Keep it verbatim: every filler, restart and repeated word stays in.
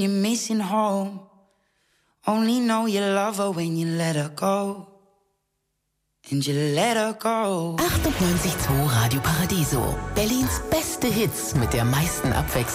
You're missing home. Only know you love her when you let her go. And you let her go. achtundneunzig Komma zwei Radio Paradiso. Berlins beste Hits mit der meisten Abwechslung.